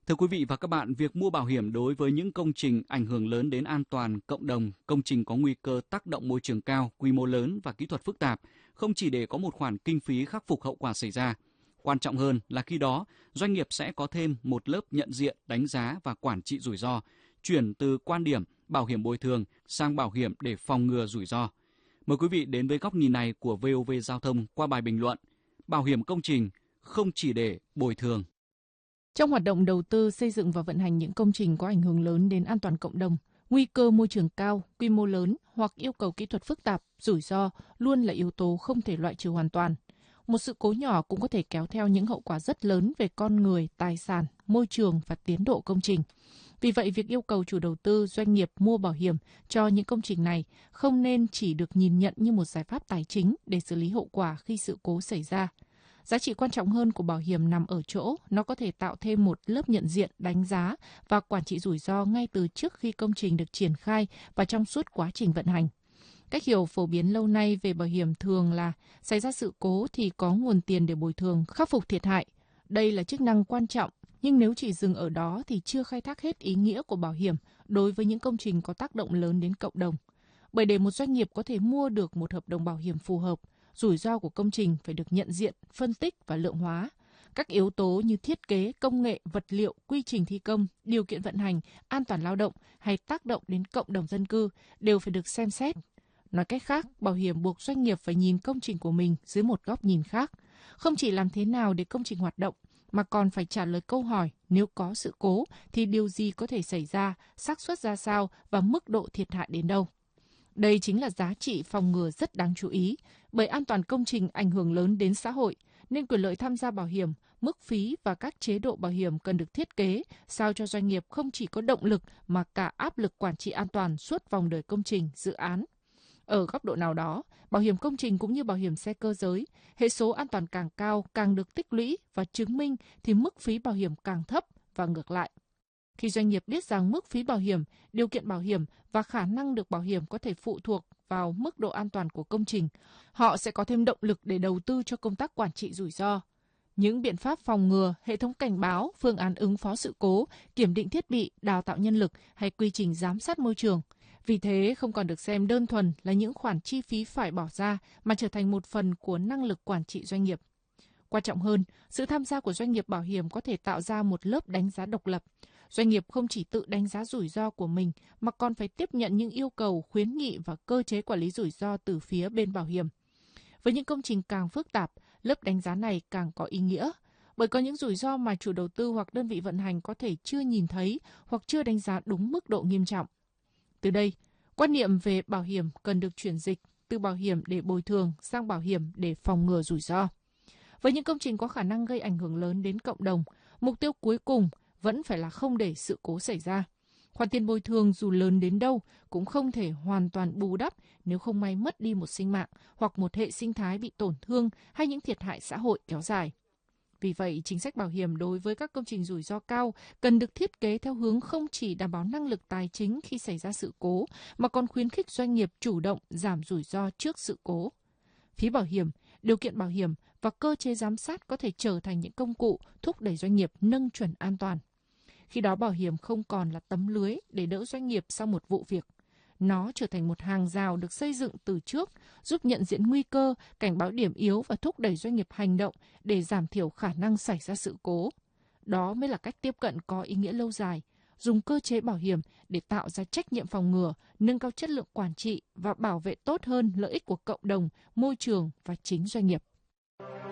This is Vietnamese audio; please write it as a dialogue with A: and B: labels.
A: Thưa quý vị và các bạn, việc mua bảo hiểm đối với những công trình ảnh hưởng lớn đến an toàn cộng đồng, công trình có nguy cơ tác động môi trường cao, quy mô lớn và kỹ thuật phức tạp, không chỉ để có một khoản kinh phí khắc phục hậu quả xảy ra. Quan trọng hơn là khi đó, doanh nghiệp sẽ có thêm một lớp nhận diện, đánh giá và quản trị rủi ro, chuyển từ quan điểm bảo hiểm bồi thường sang bảo hiểm để phòng ngừa rủi ro. Mời quý vị đến với góc nhìn này của VOV Giao thông qua bài bình luận Bảo hiểm công trình không chỉ để bồi thường.
B: Trong hoạt động đầu tư, xây dựng và vận hành những công trình có ảnh hưởng lớn đến an toàn cộng đồng, nguy cơ môi trường cao, quy mô lớn hoặc yêu cầu kỹ thuật phức tạp, rủi ro luôn là yếu tố không thể loại trừ hoàn toàn. Một sự cố nhỏ cũng có thể kéo theo những hậu quả rất lớn về con người, tài sản, môi trường và tiến độ công trình. Vì vậy, việc yêu cầu chủ đầu tư, doanh nghiệp mua bảo hiểm cho những công trình này không nên chỉ được nhìn nhận như một giải pháp tài chính để xử lý hậu quả khi sự cố xảy ra. Giá trị quan trọng hơn của bảo hiểm nằm ở chỗ nó có thể tạo thêm một lớp nhận diện, đánh giá và quản trị rủi ro ngay từ trước khi công trình được triển khai và trong suốt quá trình vận hành. Cách hiểu phổ biến lâu nay về bảo hiểm thường là xảy ra sự cố thì có nguồn tiền để bồi thường, khắc phục thiệt hại. Đây là chức năng quan trọng, nhưng nếu chỉ dừng ở đó thì chưa khai thác hết ý nghĩa của bảo hiểm đối với những công trình có tác động lớn đến cộng đồng. Bởi để một doanh nghiệp có thể mua được một hợp đồng bảo hiểm phù hợp, rủi ro của công trình phải được nhận diện, phân tích và lượng hóa. Các yếu tố như thiết kế, công nghệ, vật liệu, quy trình thi công, điều kiện vận hành, an toàn lao động hay tác động đến cộng đồng dân cư đều phải được xem xét. Nói cách khác, bảo hiểm buộc doanh nghiệp phải nhìn công trình của mình dưới một góc nhìn khác. Không chỉ làm thế nào để công trình hoạt động, mà còn phải trả lời câu hỏi nếu có sự cố thì điều gì có thể xảy ra, xác suất ra sao và mức độ thiệt hại đến đâu. Đây chính là giá trị phòng ngừa rất đáng chú ý, bởi an toàn công trình ảnh hưởng lớn đến xã hội, nên quyền lợi tham gia bảo hiểm, mức phí và các chế độ bảo hiểm cần được thiết kế sao cho doanh nghiệp không chỉ có động lực mà cả áp lực quản trị an toàn suốt vòng đời công trình, dự án. Ở góc độ nào đó, bảo hiểm công trình cũng như bảo hiểm xe cơ giới, hệ số an toàn càng cao càng được tích lũy và chứng minh thì mức phí bảo hiểm càng thấp và ngược lại. Khi doanh nghiệp biết rằng mức phí bảo hiểm, điều kiện bảo hiểm và khả năng được bảo hiểm có thể phụ thuộc vào mức độ an toàn của công trình, họ sẽ có thêm động lực để đầu tư cho công tác quản trị rủi ro. Những biện pháp phòng ngừa, hệ thống cảnh báo, phương án ứng phó sự cố, kiểm định thiết bị, đào tạo nhân lực hay quy trình giám sát môi trường. Vì thế, không còn được xem đơn thuần là những khoản chi phí phải bỏ ra mà trở thành một phần của năng lực quản trị doanh nghiệp. Quan trọng hơn, sự tham gia của doanh nghiệp bảo hiểm có thể tạo ra một lớp đánh giá độc lập. Doanh nghiệp không chỉ tự đánh giá rủi ro của mình mà còn phải tiếp nhận những yêu cầu, khuyến nghị và cơ chế quản lý rủi ro từ phía bên bảo hiểm. Với những công trình càng phức tạp, lớp đánh giá này càng có ý nghĩa, bởi có những rủi ro mà chủ đầu tư hoặc đơn vị vận hành có thể chưa nhìn thấy hoặc chưa đánh giá đúng mức độ nghiêm trọng. Từ đây, quan niệm về bảo hiểm cần được chuyển dịch từ bảo hiểm để bồi thường sang bảo hiểm để phòng ngừa rủi ro. Với những công trình có khả năng gây ảnh hưởng lớn đến cộng đồng, mục tiêu cuối cùng vẫn phải là không để sự cố xảy ra. Khoản tiền bồi thường dù lớn đến đâu cũng không thể hoàn toàn bù đắp nếu không may mất đi một sinh mạng hoặc một hệ sinh thái bị tổn thương hay những thiệt hại xã hội kéo dài. Vì vậy, chính sách bảo hiểm đối với các công trình rủi ro cao cần được thiết kế theo hướng không chỉ đảm bảo năng lực tài chính khi xảy ra sự cố, mà còn khuyến khích doanh nghiệp chủ động giảm rủi ro trước sự cố. Phí bảo hiểm, điều kiện bảo hiểm và cơ chế giám sát có thể trở thành những công cụ thúc đẩy doanh nghiệp nâng chuẩn an toàn. Khi đó bảo hiểm không còn là tấm lưới để đỡ doanh nghiệp sau một vụ việc. Nó trở thành một hàng rào được xây dựng từ trước, giúp nhận diện nguy cơ, cảnh báo điểm yếu và thúc đẩy doanh nghiệp hành động để giảm thiểu khả năng xảy ra sự cố. Đó mới là cách tiếp cận có ý nghĩa lâu dài, dùng cơ chế bảo hiểm để tạo ra trách nhiệm phòng ngừa, nâng cao chất lượng quản trị và bảo vệ tốt hơn lợi ích của cộng đồng, môi trường và chính doanh nghiệp.